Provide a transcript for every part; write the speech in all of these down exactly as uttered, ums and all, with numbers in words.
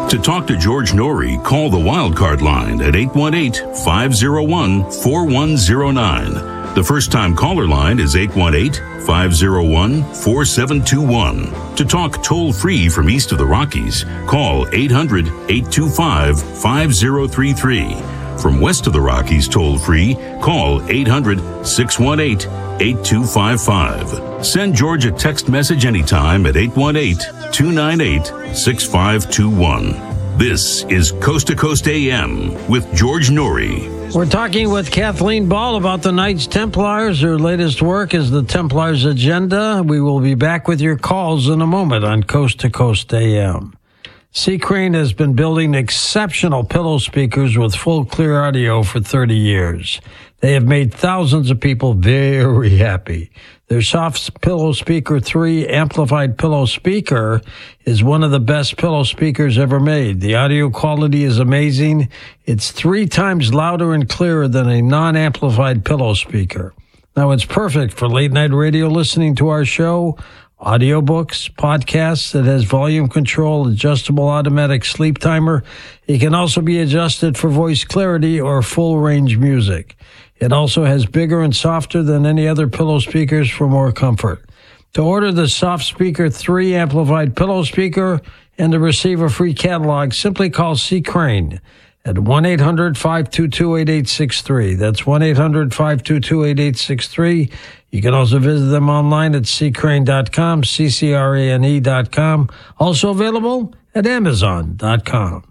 To talk to George Norrie, call the Wildcard line at eight one eight, five oh one, four one oh nine. The first-time caller line is eight one eight, five oh one, four seven two one. To talk toll-free from east of the Rockies, call eight hundred, eight two five, five oh three three. From west of the Rockies toll-free, call eight hundred, six one eight, eight two five five. Send George a text message anytime at eight one eight, two nine eight, six five two one. This is Coast to Coast A M with George Norrie. We're talking with Kathleen Ball about the Knights Templars. Her latest work is the Templars Agenda. We will be back with your calls in a moment on Coast to Coast A M. C. Crane has been building exceptional pillow speakers with full clear audio for thirty years. They have made thousands of people very happy. Their Soft Pillow Speaker three amplified pillow speaker is one of the best pillow speakers ever made. The audio quality is amazing. It's three times louder and clearer than a non-amplified pillow speaker. Now, it's perfect for late-night radio listening to our show, audiobooks, podcasts. It has volume control, adjustable automatic sleep timer. It can also be adjusted for voice clarity or full-range music. It also has bigger and softer than any other pillow speakers for more comfort. To order the Soft Speaker three amplified pillow speaker and to receive a free catalog, simply call C. Crane at one eight hundred, five two two, eight eight six three. That's one eight hundred, five two two, eight eight six three. You can also visit them online at c crane dot com, C C R A N E dot com. Also available at amazon dot com.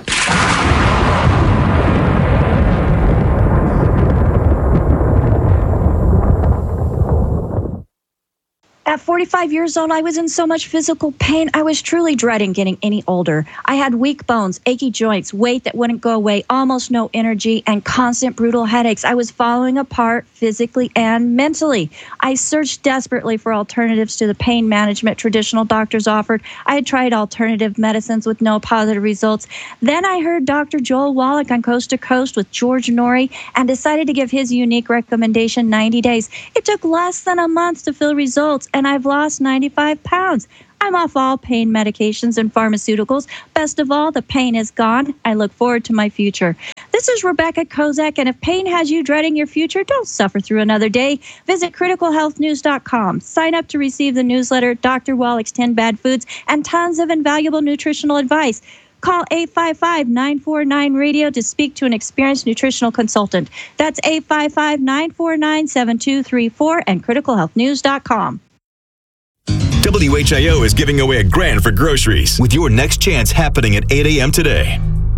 At forty-five years old, I was in so much physical pain. I was truly dreading getting any older. I had weak bones, achy joints, weight that wouldn't go away, almost no energy, and constant brutal headaches. I was falling apart physically and mentally. I searched desperately for alternatives to the pain management traditional doctors offered. I had tried alternative medicines with no positive results. Then I heard Doctor Joel Wallach on Coast to Coast with George Norrie and decided to give his unique recommendation, ninety days. It took less than a month to feel results, and I've lost ninety-five pounds. I'm off all pain medications and pharmaceuticals. Best of all, the pain is gone. I look forward to my future. This is Rebecca Kozak, and if pain has you dreading your future, don't suffer through another day. Visit critical health news dot com. Sign up to receive the newsletter, Doctor Wallach's ten Bad Foods, and tons of invaluable nutritional advice. Call eight five five, nine four nine, radio to speak to an experienced nutritional consultant. That's eight five five, nine four nine, seven two three four and critical health news dot com. W H I O is giving away a grand for groceries with your next chance happening at eight a.m. today.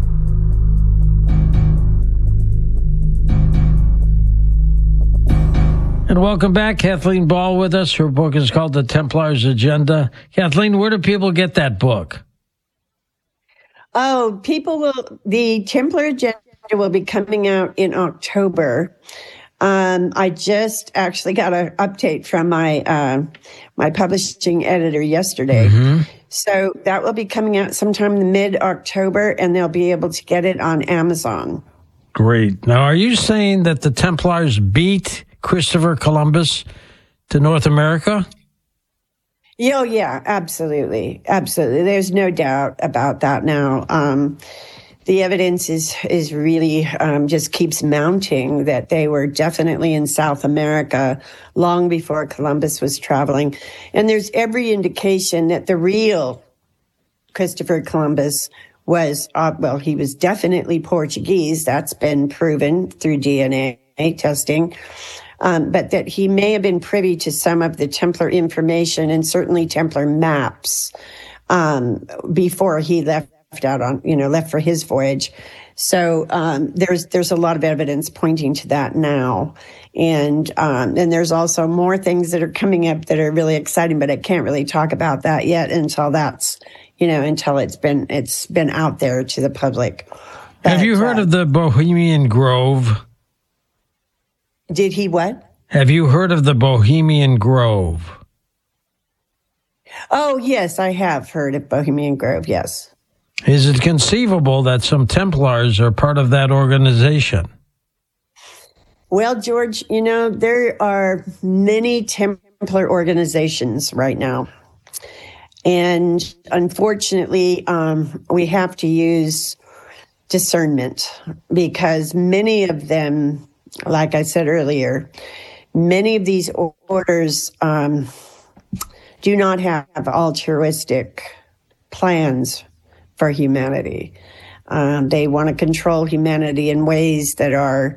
And welcome back. Kathleen Ball with us. Her book is called The Templars Agenda. Kathleen, where do people get that book? Oh, people will, the Templar Agenda will be coming out in October. Um, I just actually got an update from my uh, my publishing editor yesterday. Mm-hmm. So that will be coming out sometime in mid-October, and they'll be able to get it on Amazon. Great. Now, are you saying that the Templars beat Christopher Columbus to North America? Oh, yeah, absolutely. Absolutely. There's no doubt about that now. Um The evidence is is really um, just keeps mounting that they were definitely in South America long before Columbus was traveling. And there's every indication that the real Christopher Columbus was, uh, well, he was definitely Portuguese. That's been proven through D N A testing. Um, but that he may have been privy to some of the Templar information and certainly Templar maps um, before he left. out on, you know, left for his voyage. So um, there's there's a lot of evidence pointing to that now. And um, and there's also more things that are coming up that are really exciting, but I can't really talk about that yet until that's, you know, until it's been it's been out there to the public. But, Have you heard uh, of the Bohemian Grove? Did he what? Have you heard of the Bohemian Grove? Oh, yes, I have heard of Bohemian Grove, yes. Is it conceivable that some Templars are part of that organization? Well, George, you know, there are many Templar organizations right now. And unfortunately, um, we have to use discernment because many of them, like I said earlier, many of these orders um, do not have altruistic plans for humanity. Um, they want to control humanity in ways that are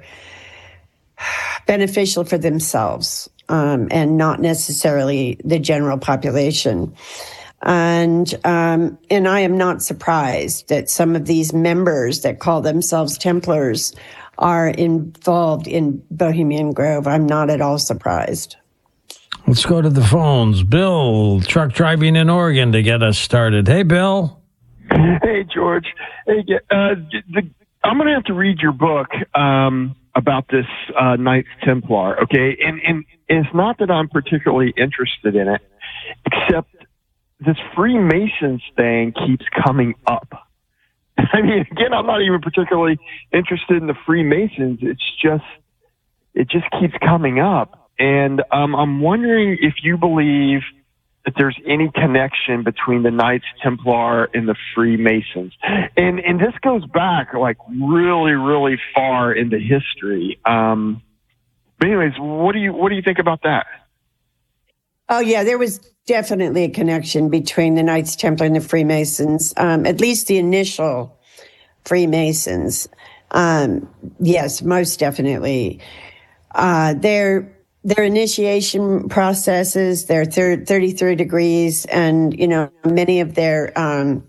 beneficial for themselves um, and not necessarily the general population. And um, and I am not surprised that some of these members that call themselves Templars are involved in Bohemian Grove. I'm not at all surprised. Let's go to the phones. Bill, truck driving in Oregon to get us started. Hey, Bill. Hey, George. Hey, uh, the, I'm going to have to read your book um, about this uh, Knights Templar, okay? And, and it's not that I'm particularly interested in it, except this Freemasons thing keeps coming up. I mean, again, I'm not even particularly interested in the Freemasons. It's just, it just keeps coming up. And um, I'm wondering if you believe that there's any connection between the Knights Templar and the Freemasons. And and this goes back like really, really far into history. Um, but anyways, what do you what do you think about that? Oh, yeah, there was definitely a connection between the Knights Templar and the Freemasons, um, at least the initial Freemasons. Um, yes, most definitely. Uh, their their initiation processes, their thir- thirty-three degrees, and, you know, many of their um,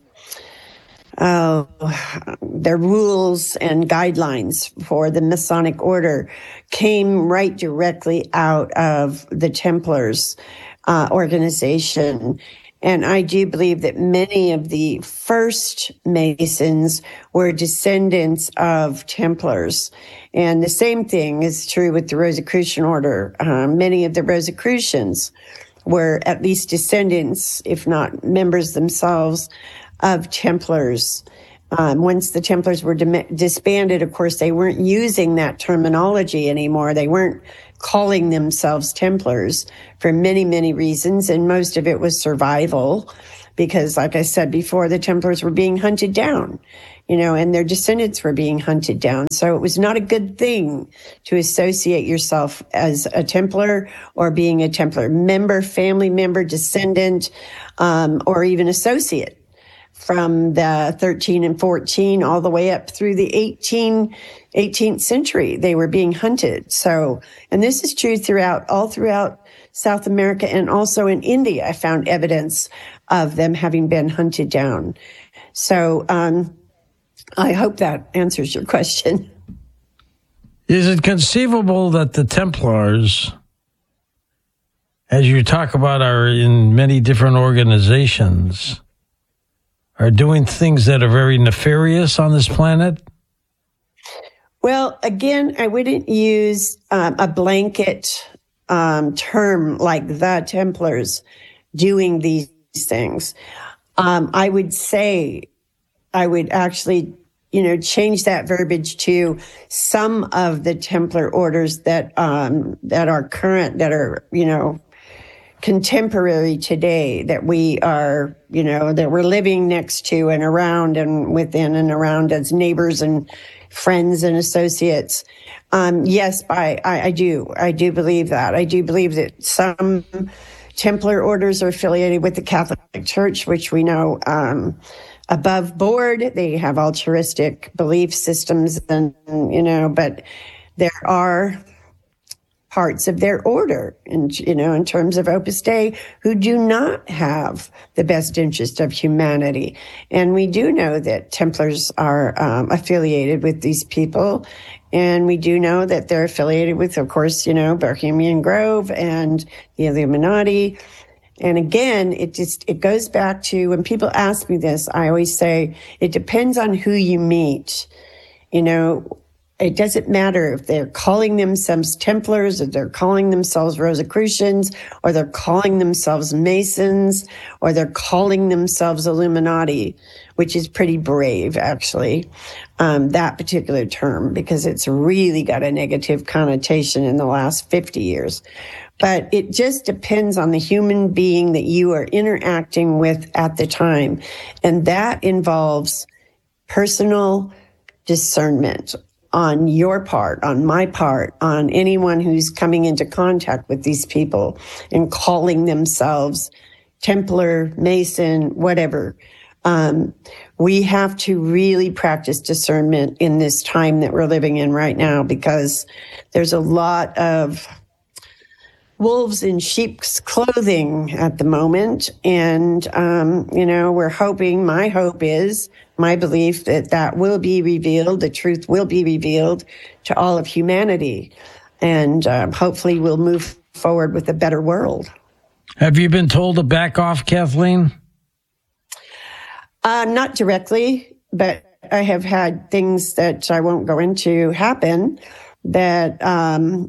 uh, their rules and guidelines for the Masonic order came right directly out of the Templars uh, organization. And I do believe that many of the first Masons were descendants of Templars. And the same thing is true with the Rosicrucian order. Uh, many of the Rosicrucians were at least descendants, if not members themselves, of Templars. Um, once the Templars were dim- disbanded, of course, they weren't using that terminology anymore. They weren't calling themselves Templars for many, many reasons, and most of it was survival because, like I said before, the Templars were being hunted down, you know, and their descendants were being hunted down. So it was not a good thing to associate yourself as a Templar or being a Templar member, family member, descendant, um, or even associate. From the thirteen and fourteen all the way up through the eighteenth century, they were being hunted. So, and this is true throughout, all throughout South America and also in India. I found evidence of them having been hunted down. So, um, I hope that answers your question. Is it conceivable that the Templars, as you talk about, are in many different organizations, are doing things that are very nefarious on this planet? Well, again, I wouldn't use um, a blanket um, term like the Templars doing these things. Um, I would say, I would actually, you know, change that verbiage to some of the Templar orders that um, that are current, that are, you know, contemporary today, that we are, you know, that we're living next to and around and within and around as neighbors and friends and associates. Um, yes, I, I, I do. I do believe that. I do believe that some Templar orders are affiliated with the Catholic Church, which we know um, above board. They have altruistic belief systems and, you know, but there are parts of their order, and you know, in terms of Opus Dei, who do not have the best interest of humanity. And we do know that Templars are um, affiliated with these people, and we do know that they're affiliated with, of course, you know, Bohemian Grove and the Illuminati. And again, it just it goes back to, when people ask me this, I always say it depends on who you meet. You know, It doesn't matter if they're calling themselves Templars, or they're calling themselves Rosicrucians, or they're calling themselves Masons, or they're calling themselves Illuminati, which is pretty brave, actually, um, that particular term, because it's really got a negative connotation in the last fifty years. But it just depends on the human being that you are interacting with at the time. And that involves personal discernment on your part, on my part, on anyone who's coming into contact with these people and calling themselves Templar, Mason, whatever. Um, we have to really practice discernment in this time that we're living in right now, because there's a lot of wolves in sheep's clothing at the moment. And, um, you know, we're hoping, my hope is, my belief that that will be revealed, the truth will be revealed to all of humanity. And um, hopefully we'll move forward with a better world. Have you been told to back off, Kathleen? Uh, not directly, but I have had things that I won't go into happen that um,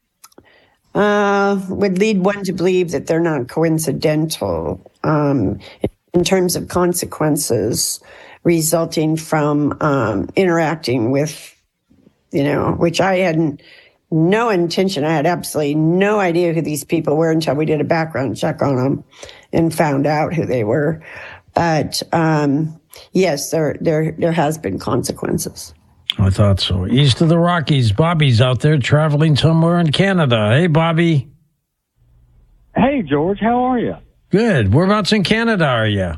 uh, would lead one to believe that they're not coincidental um, in terms of consequences resulting from um, interacting with, you know, which I hadn't no intention. I had absolutely no idea who these people were until we did a background check on them and found out who they were. But um, yes, there there there has been consequences. I thought so. East of the Rockies, Bobby's out there traveling somewhere in Canada. Hey, Bobby. Hey, George. How are you? Good. Whereabouts in Canada are you?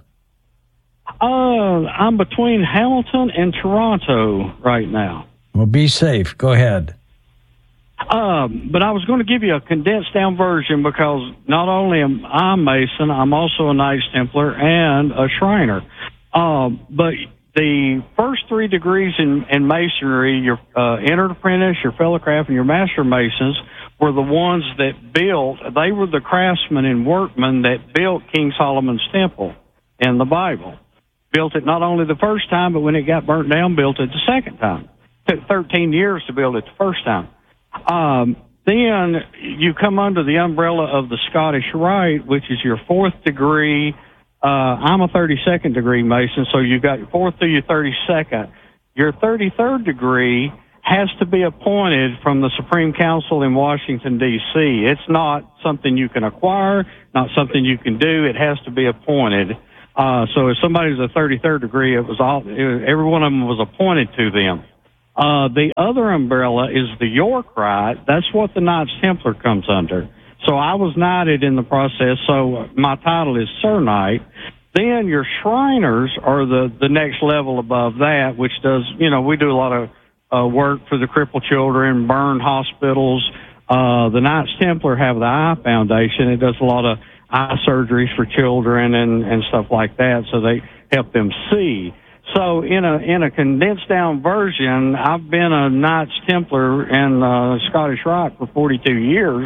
Uh, I'm between Hamilton and Toronto right now. Well, be safe. Go ahead. Um, but I was going to give you a condensed down version, because not only am I Mason, I'm also a Knights Templar and a Shriner. Um, but the first three degrees in, in Masonry, your uh, entered apprentice, your fellow craft, and your master Masons, were the ones that built, they were the craftsmen and workmen that built King Solomon's Temple in the Bible. Built it not only the first time, but when it got burnt down, built it the second time. It took thirteen years to build it the first time. Um, then you come under the umbrella of the Scottish Rite, which is your fourth degree. Uh, I'm a thirty-second degree Mason, so you got your fourth through your thirty-second. Your thirty-third degree has to be appointed from the Supreme Council in Washington, D C It's not something you can acquire, not something you can do. It has to be appointed. Uh, so if somebody's a thirty-third degree, it was all, it, every one of them was appointed to them. Uh, the other umbrella is the York Rite. That's what the Knights Templar comes under. So I was knighted in the process, so my title is Sir Knight. Then your Shriners are the, the next level above that, which does, you know, we do a lot of uh, work for the crippled children, burned hospitals. Uh, the Knights Templar have the Eye Foundation. It does a lot of eye surgeries for children and, and stuff like that, so they help them see. So in a in a condensed down version, I've been a Knights Templar in uh, Scottish Rite for forty-two years,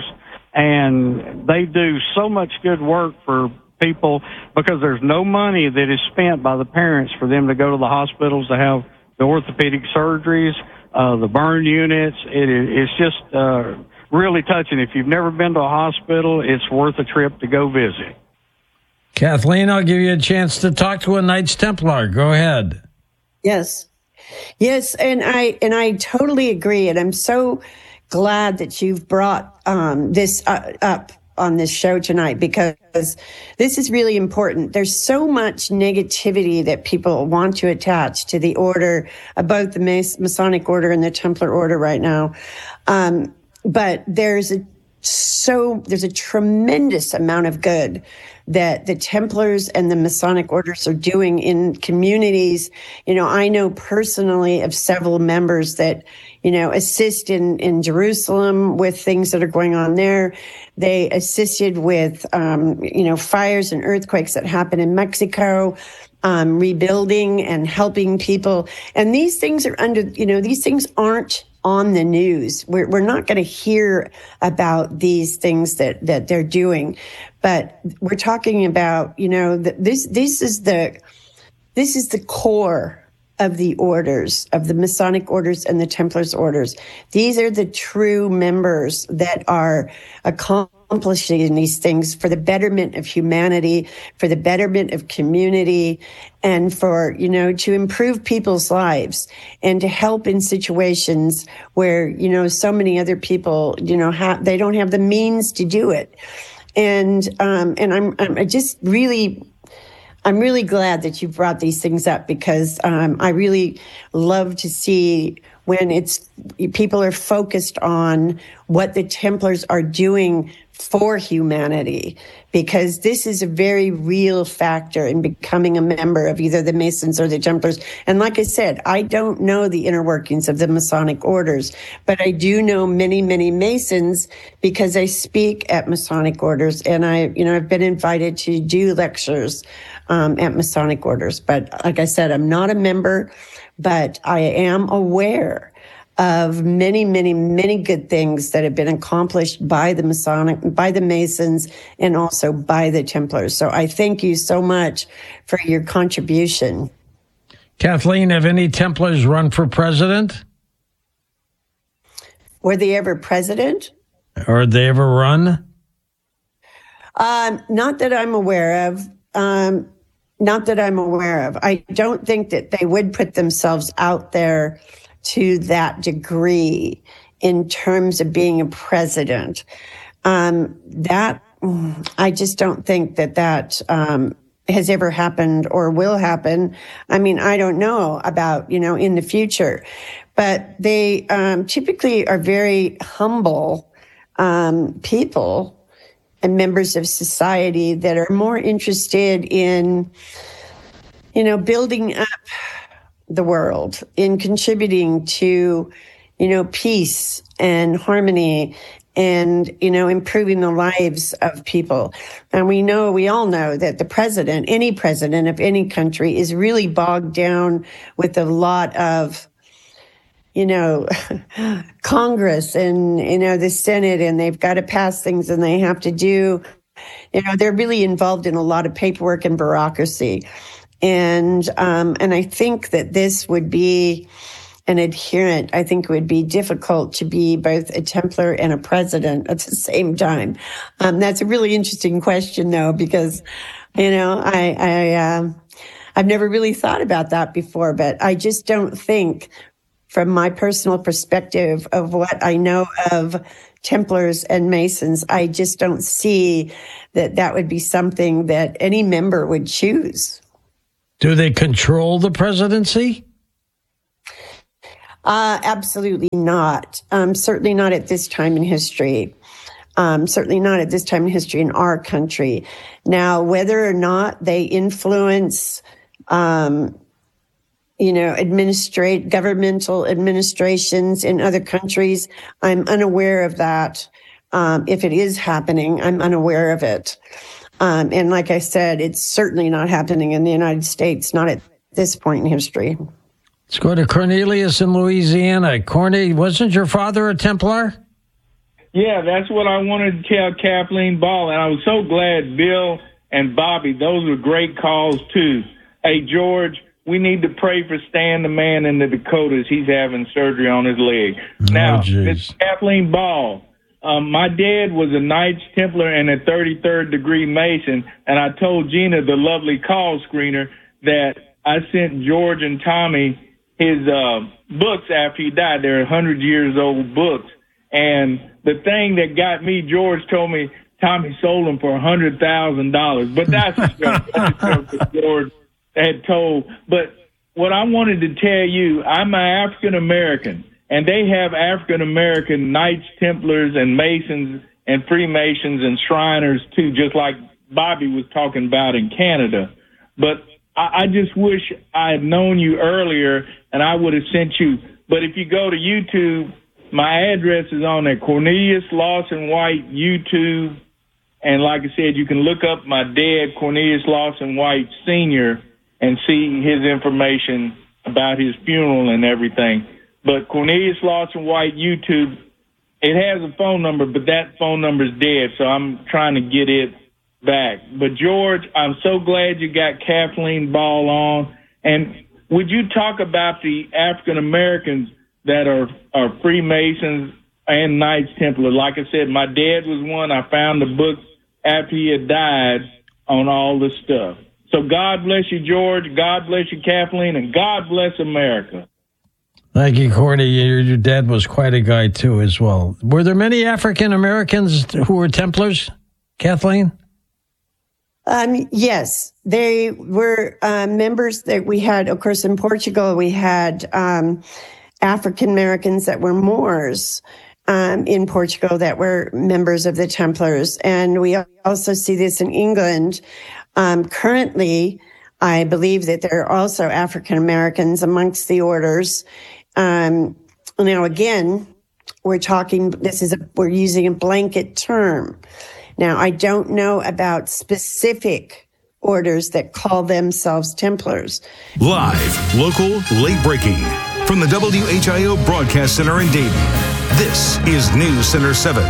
and they do so much good work for people, because there's no money that is spent by the parents for them to go to the hospitals to have the orthopedic surgeries, uh, the burn units. It, it's just uh, really touching. If you've never been to a hospital, it's worth a trip to go visit. Kathleen, I'll give you a chance to talk to a Knights Templar. Go ahead. Yes. Yes, and I and I totally agree, and I'm so glad that you've brought um, this uh, up on this show tonight, because this is really important. There's so much negativity that people want to attach to the order, uh, both the Mas- Masonic order and the Templar order right now. Um, but there's a so there's a tremendous amount of good that the Templars and the Masonic orders are doing in communities. You know, I know personally of several members that, you know, assist in, in Jerusalem with things that are going on there. They assisted with, um, you know, fires and earthquakes that happen in Mexico, um, rebuilding and helping people. And these things are under, you know, these things aren't on the news. We're, we're not going to hear about these things that, that they're doing, but we're talking about, you know, the, this, this is the, this is the core of the orders, of the Masonic orders and the Templars orders. These are the true members that are accomplishing these things for the betterment of humanity, for the betterment of community, and for, you know, to improve people's lives and to help in situations where, you know, so many other people, you know, have, they don't have the means to do it. And, um, and I'm, I'm I just really, I'm really glad that you brought these things up, because um, I really love to see when it's people are focused on what the Templars are doing for humanity, because this is a very real factor in becoming a member of either the Masons or the Templars. And like I said, I don't know the inner workings of the Masonic orders, but I do know many, many Masons because I speak at Masonic orders, and I, you know, I've been invited to do lectures um, at Masonic orders. But like I said, I'm not a member, but I am aware of many, many, many good things that have been accomplished by the Masonic, by the Masons, and also by the Templars. So I thank you so much for your contribution. Kathleen, have any Templars run for president? Were they ever president? Or did they ever run? Um, not that I'm aware of. Um, not that I'm aware of. I don't think that they would put themselves out there to that degree in terms of being a president. Um, that, I just don't think that that um, has ever happened or will happen. I mean, I don't know about, you know, in the future, but they um, typically are very humble um, people and members of society that are more interested in, you know, building up the world, in contributing to, you know, peace and harmony and, you know, improving the lives of people. And we know, we all know that the president, any president of any country, is really bogged down with a lot of, you know, Congress and, you know, the Senate, and they've got to pass things and they have to do, you know, they're really involved in a lot of paperwork and bureaucracy. And, um, and I think that this would be an adherent. I think it would be difficult to be both a Templar and a president at the same time. Um, that's a really interesting question, though, because, you know, I, I, um, I've never really thought about that before, but I just don't think, from my personal perspective of what I know of Templars and Masons, I just don't see that that would be something that any member would choose. Do they control the presidency? Uh, absolutely not. Um, certainly not at this time in history. Um, certainly not at this time in history in our country. Now, whether or not they influence, um, you know, administrate governmental administrations in other countries, I'm unaware of that. Um, if it is happening, I'm unaware of it. Um, and like I said, it's certainly not happening in the United States, not at this point in history. Let's go to Cornelius in Louisiana. Corny, wasn't your father a Templar? Yeah, that's what I wanted to tell Kathleen Ball, and I was so glad Bill and Bobby, those were great calls too. Hey, George, we need to pray for Stan the man in the Dakotas. He's having surgery on his leg. Oh, now, geez. Miss Kathleen Ball, um, my dad was a Knights Templar and a thirty-third degree Mason, and I told Gina, the lovely call screener, that I sent George and Tommy his uh, books after he died. They're one hundred years old books. And the thing that got me, George told me Tommy sold them for one hundred thousand dollars. But that's a joke. That's a joke that George had told. But what I wanted to tell you, I'm an African-American, and they have African-American Knights, Templars, and Masons, and Freemasons, and Shriners, too, just like Bobby was talking about in Canada. But I, I just wish I had known you earlier, and I would have sent you. But if you go to YouTube, my address is on there, Cornelius Lawson White YouTube. And like I said, you can look up my dad, Cornelius Lawson White Senior, and see his information about his funeral and everything. But Cornelius Lawson White YouTube, it has a phone number, but that phone number is dead, so I'm trying to get it back. But George, I'm so glad you got Kathleen Ball on. And would you talk about the African Americans that are, are Freemasons and Knights Templar? Like I said, my dad was one. I found the book after he had died on all this stuff. So God bless you, George. God bless you, Kathleen, and God bless America. Thank you, Corny. Your, your dad was quite a guy, too, as well. Were there many African Americans who were Templars, Kathleen? Um, yes, they were uh, members that we had, of course, in Portugal, we had um, African Americans that were Moors um, in Portugal that were members of the Templars. And we also see this in England. Um, currently, I believe that there are also African Americans amongst the orders. Um, now, again, we're talking, this is a, we're using a blanket term. Now, I don't know about specific orders that call themselves Templars. Live, local, late breaking. From the W H I O Broadcast Center in Dayton, this is News Center seven.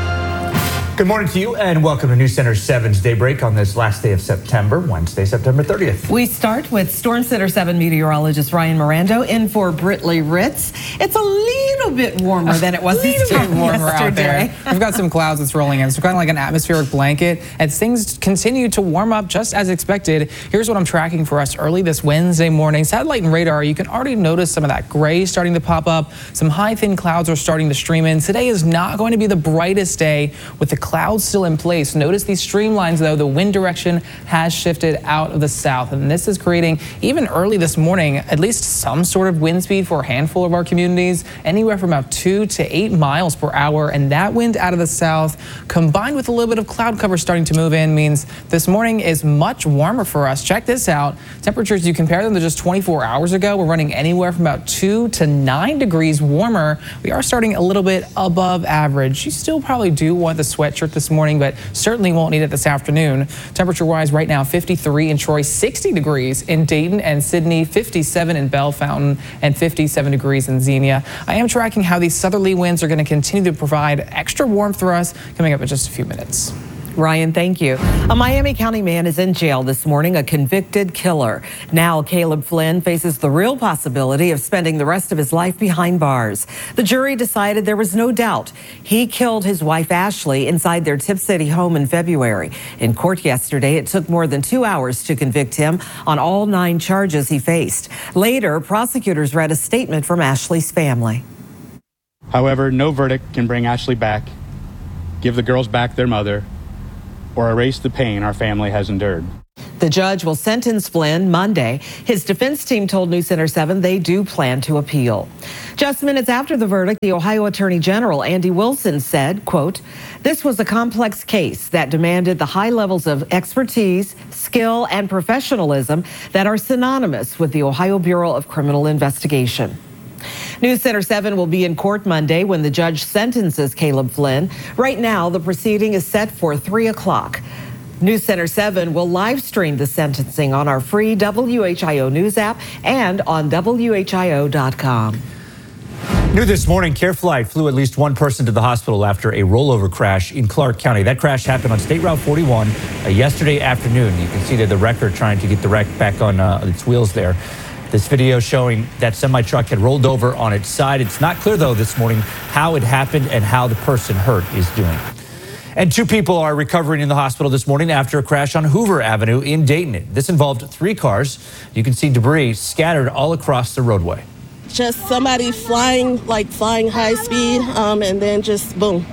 Good morning to you and welcome to News Center seven's Daybreak on this last day of September, Wednesday, September thirtieth. We start with Storm Center seven meteorologist Ryan Mirando in for Britley Ritz. It's a little bit warmer than it was this time warmer yesterday. Out there. We've got some clouds that's rolling in, so kind of like an atmospheric blanket. As things continue to warm up just as expected, here's what I'm tracking for us early this Wednesday morning. Satellite and radar, you can already notice some of that gray starting to pop up. Some high, thin clouds are starting to stream in. Today is not going to be the brightest day with the clouds still in place. Notice these streamlines, though. The wind direction has shifted out of the south, and this is creating, even early this morning, at least some sort of wind speed for a handful of our communities, anywhere from about two to eight miles per hour. And that wind out of the south, combined with a little bit of cloud cover starting to move in, means this morning is much warmer for us. Check this out. Temperatures, you compare them to just twenty-four hours ago, we're running anywhere from about two to nine degrees warmer. We are starting a little bit above average. You still probably do want the sweatshirt this morning. morning, but certainly won't need it this afternoon. Temperature-wise right now, fifty-three in Troy, sixty degrees in Dayton and Sydney, fifty-seven in Bellefontaine, and fifty-seven degrees in Xenia. I am tracking how these southerly winds are going to continue to provide extra warmth for us coming up in just a few minutes. Ryan, thank you. A Miami County man is in jail this morning, a convicted killer. Now Caleb Flynn faces the real possibility of spending the rest of his life behind bars. The jury decided there was no doubt he killed his wife Ashley inside their Tip City home in February. In court yesterday, it took more than two hours to convict him on all nine charges he faced. Later, prosecutors read a statement from Ashley's family. However, no verdict can bring Ashley back, give the girls back their mother, or erase the pain our family has endured. The judge will sentence Flynn Monday. His defense team told News Center seven they do plan to appeal. Just minutes after the verdict, the Ohio Attorney General Andy Wilson said, quote, "This was a complex case that demanded the high levels of expertise, skill, and professionalism that are synonymous with the Ohio Bureau of Criminal Investigation." News Center seven will be in court Monday when the judge sentences Caleb Flynn. Right now, the proceeding is set for three o'clock. News Center seven will live stream the sentencing on our free W H I O News app and on W H I O dot com. New this morning, CareFlight flew at least one person to the hospital after a rollover crash in Clark County. That crash happened on State Route forty-one uh, yesterday afternoon. You can see that the wrecker trying to get the wreck back on uh, its wheels there. This video showing that semi-truck had rolled over on its side. It's not clear, though, this morning how it happened and how the person hurt is doing. And two people are recovering in the hospital this morning after a crash on Hoover Avenue in Dayton. This involved three cars. You can see debris scattered all across the roadway. Just somebody flying, like flying high speed, um, and then just boom.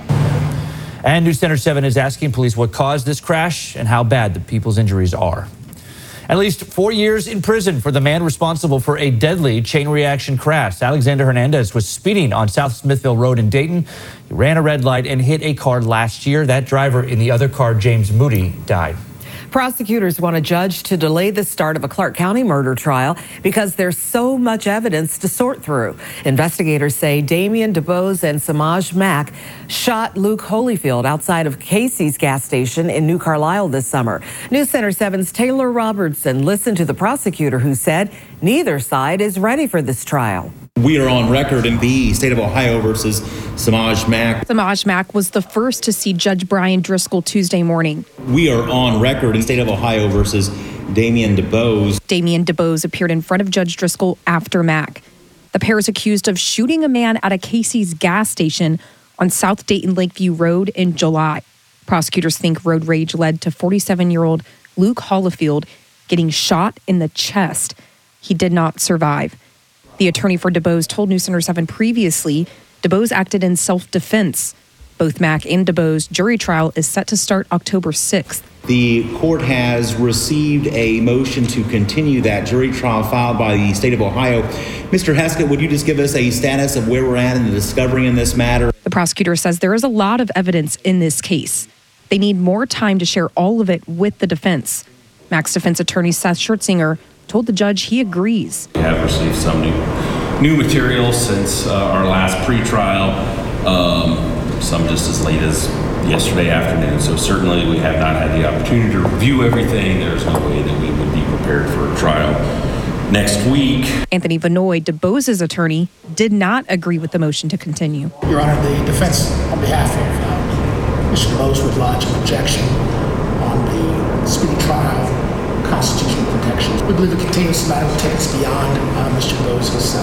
And News Center seven is asking police what caused this crash and how bad the people's injuries are. At least four years in prison for the man responsible for a deadly chain reaction crash. Alexander Hernandez was speeding on South Smithville Road in Dayton. He ran a red light and hit a car last year. That driver in the other car, James Moody, died. Prosecutors want a judge to delay the start of a Clark County murder trial because there's so much evidence to sort through. Investigators say Damian DeBose and Samaj Mack shot Luke Holyfield outside of Casey's gas station in New Carlisle this summer. News Center seven's Taylor Robertson listened to the prosecutor who said neither side is ready for this trial. We are on record in the state of Ohio versus Samaj Mack. Samaj Mack was the first to see Judge Brian Driscoll Tuesday morning. We are on record in the state of Ohio versus Damian DeBose. Damian DeBose appeared in front of Judge Driscoll after Mack. The pair is accused of shooting a man at a Casey's gas station on South Dayton Lakeview Road in July. Prosecutors think road rage led to forty-seven-year-old Luke Hollifield getting shot in the chest. He did not survive. The attorney for DeBose told News Center seven previously DeBose acted in self-defense. Both Mack and DeBose jury trial is set to start October sixth. The court has received a motion to continue that jury trial filed by the state of Ohio. Mister Heskett, would you just give us a status of where we're at in the discovery in this matter? The prosecutor says there is a lot of evidence in this case. They need more time to share all of it with the defense. Mack's defense attorney Seth Schertzinger told the judge he agrees. We have received some new, new material since uh, our last pretrial, um, some just as late as yesterday afternoon. So certainly we have not had the opportunity to review everything. There's no way that we would be prepared for a trial next week. Anthony Vanoy, DeBose's attorney, did not agree with the motion to continue. Your Honor, the defense, on behalf of uh, Mister DeBose, would lodge an objection on the speedy trial constitutional protections. We believe the continuous matter will take us beyond uh, Mister DeBose's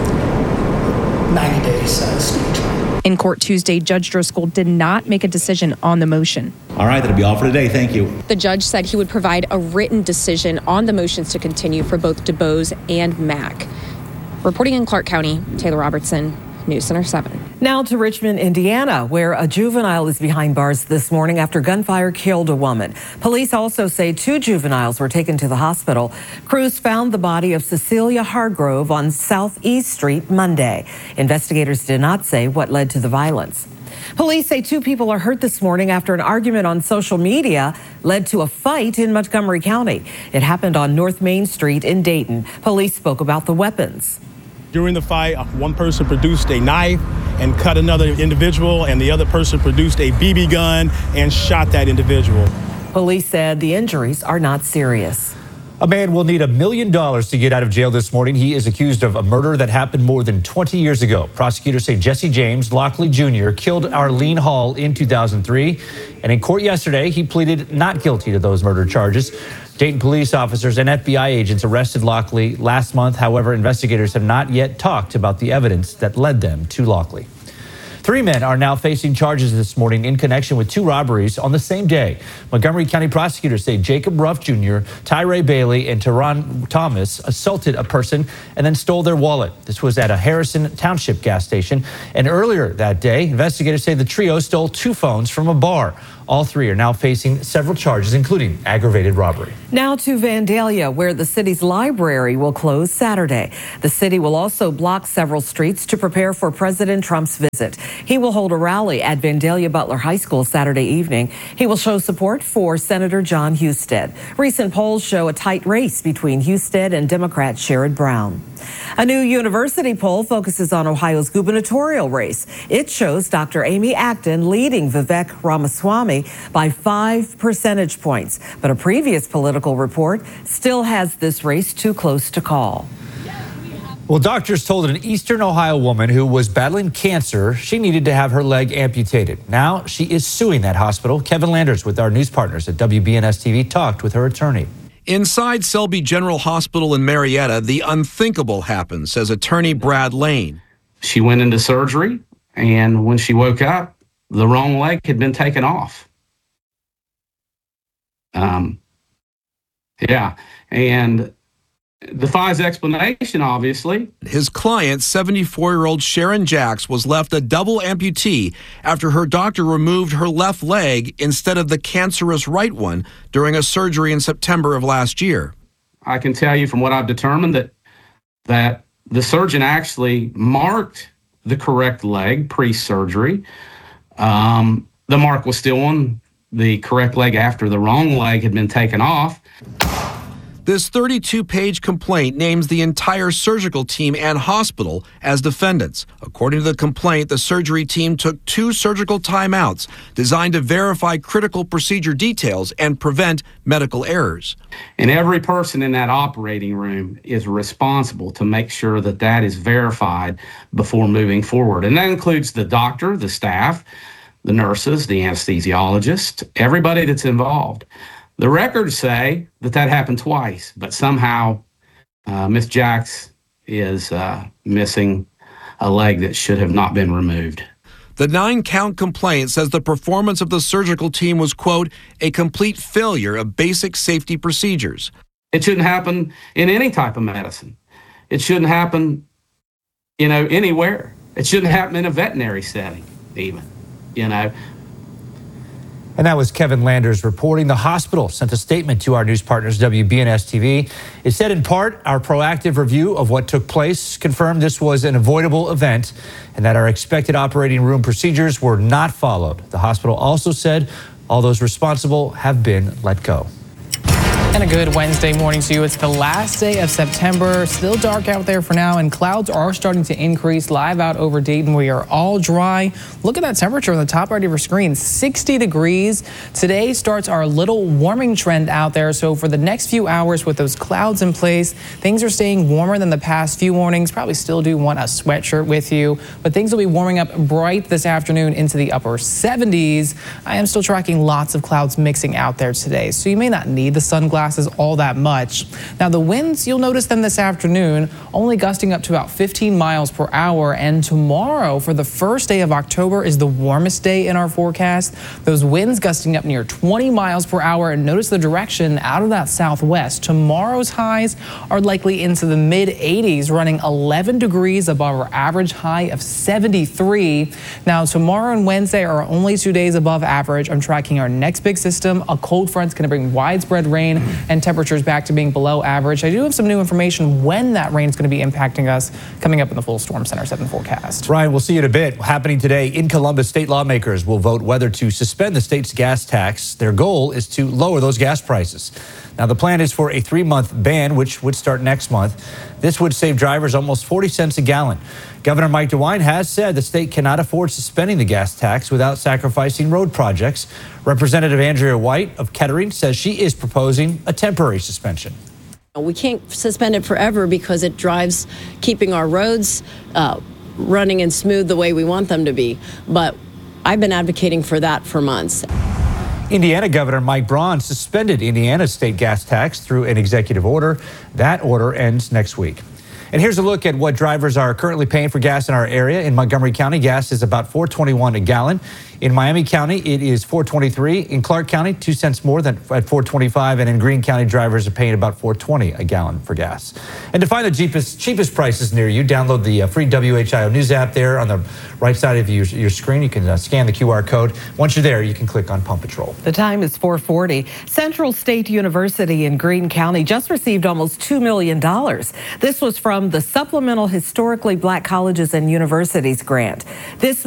uh, ninety days uh, speedy trial. In court Tuesday, Judge Driscoll did not make a decision on the motion. All right, that'll be all for today. Thank you. The judge said he would provide a written decision on the motions to continue for both DeBose and Mack. Reporting in Clark County, Taylor Robertson, News Center seven. Now to Richmond, Indiana, where a juvenile is behind bars this morning after gunfire killed a woman. Police also say two juveniles were taken to the hospital. Crews found the body of Cecilia Hargrove on Southeast Street Monday. Investigators did not say what led to the violence. Police say two people are hurt this morning after an argument on social media led to a fight in Montgomery County. It happened on North Main Street in Dayton. Police spoke about the weapons. During the fight, one person produced a knife and cut another individual, and the other person produced a B B gun and shot that individual. Police said the injuries are not serious. A man will need a million dollars to get out of jail this morning. He is accused of a murder that happened more than twenty years ago. Prosecutors say Jesse James Lockley Junior killed Arlene Hall in two thousand three. And in court yesterday, he pleaded not guilty to those murder charges. Dayton police officers and F B I agents arrested Lockley last month. However, investigators have not yet talked about the evidence that led them to Lockley. Three men are now facing charges this morning in connection with two robberies on the same day. Montgomery County prosecutors say Jacob Ruff Junior, Tyree Bailey, and Teron Thomas assaulted a person and then stole their wallet. This was at a Harrison Township gas station. And earlier that day, investigators say the trio stole two phones from a bar. All three are now facing several charges, including aggravated robbery. Now to Vandalia, where the city's library will close Saturday. The city will also block several streets to prepare for President Trump's visit. He will hold a rally at Vandalia Butler High School Saturday evening. He will show support for Senator John Husted. Recent polls show a tight race between Husted and Democrat Sherrod Brown. A new university poll focuses on Ohio's gubernatorial race. It shows Doctor Amy Acton leading Vivek Ramaswamy by five percentage points. But a previous political report still has this race too close to call. Well, doctors told an Eastern Ohio woman who was battling cancer she needed to have her leg amputated. Now she is suing that hospital. Kevin Landers with our news partners at W B N S T V talked with her attorney. Inside Selby General Hospital in Marietta, the unthinkable happened, says attorney Brad Lane. She went into surgery, and when she woke up, the wrong leg had been taken off. Um, yeah, and defies explanation, obviously. His client, seventy-four-year-old Sharon Jacks, was left a double amputee after her doctor removed her left leg instead of the cancerous right one during a surgery in September of last year. I can tell you from what I've determined that that the surgeon actually marked the correct leg pre-surgery. Um, the mark was still on the correct leg after the wrong leg had been taken off. This thirty-two page complaint names the entire surgical team and hospital as defendants. According to the complaint, the surgery team took two surgical timeouts designed to verify critical procedure details and prevent medical errors. And every person in that operating room is responsible to make sure that that is verified before moving forward. And that includes the doctor, the staff, the nurses, the anesthesiologist, everybody that's involved. The records say that that happened twice, but somehow uh, Miss Jax is uh, missing a leg that should have not been removed. The nine-count complaint says the performance of the surgical team was, quote, a complete failure of basic safety procedures. It shouldn't happen in any type of medicine. It shouldn't happen, you know, anywhere. It shouldn't happen in a veterinary setting, even, you know. And that was Kevin Landers reporting. The hospital sent a statement to our news partners, W B N S T V. It said, in part, our proactive review of what took place confirmed this was an avoidable event and that our expected operating room procedures were not followed. The hospital also said all those responsible have been let go. And a good Wednesday morning to you. It's the last day of September. Still dark out there for now, and clouds are starting to increase live out over Dayton. We are all dry. Look at that temperature on the top right of your screen, sixty degrees. Today starts our little warming trend out there. So for the next few hours with those clouds in place, things are staying warmer than the past few mornings. Probably still do want a sweatshirt with you, but things will be warming up bright this afternoon into the upper seventies. I am still tracking lots of clouds mixing out there today, so you may not need the sunglasses all that much. Now the winds, you'll notice them this afternoon, only gusting up to about fifteen miles per hour. And tomorrow, for the first day of October, is the warmest day in our forecast. Those winds gusting up near twenty miles per hour, and notice the direction out of that southwest. Tomorrow's highs are likely into the mid eighties, running eleven degrees above our average high of seventy-three. Now tomorrow and Wednesday are only two days above average. I'm tracking our next big system. A cold front's going to bring widespread rain and temperatures back to being below average. I do have some new information when that rain is going to be impacting us coming up in the full Storm Center seven forecast. Ryan, we'll see you in a bit. Happening today in Columbus, state lawmakers will vote whether to suspend the state's gas tax. Their goal is to lower those gas prices. Now, the plan is for a three-month ban, which would start next month. This would save drivers almost forty cents a gallon. Governor Mike DeWine has said the state cannot afford suspending the gas tax without sacrificing road projects. Representative Andrea White of Kettering says she is proposing a temporary suspension. We can't suspend it forever because it drives keeping our roads uh, running and smooth the way we want them to be. But I've been advocating for that for months. Indiana Governor Mike Braun suspended Indiana's state gas tax through an executive order. That order ends next week. And here's a look at what drivers are currently paying for gas in our area. In Montgomery County, gas is about four twenty-one a gallon. In Miami County, it is four twenty-three. In Clark County, two cents more than at four twenty-five. And in Greene County, drivers are paying about four twenty a gallon for gas. And to find the cheapest, cheapest prices near you, download the uh, free W H I O News app there on the right side of your, your screen. You can uh, scan the Q R code. Once you're there, you can click on Pump Patrol. The time is four forty. Central State University in Greene County just received almost two million dollars. This was from the Supplemental Historically Black Colleges and Universities grant. This